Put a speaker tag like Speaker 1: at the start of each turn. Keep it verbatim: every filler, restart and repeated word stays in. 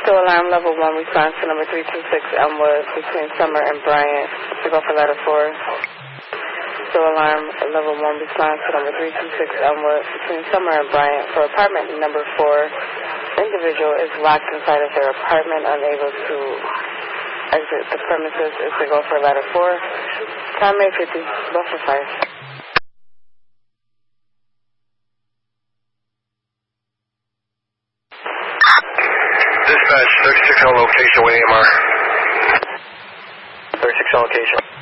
Speaker 1: So alarm level one response to number three two six Elmwood between Summer and Bryant to go for letter four. So alarm level one response to number three two six Elmwood between Summer and Bryant for apartment number four. Individual is locked inside of their apartment, unable to exit the premises, is to go for letter four. Time eight fifty, go for fire.
Speaker 2: Dispatch, thirty-six on location, waiting M R. thirty-six on location.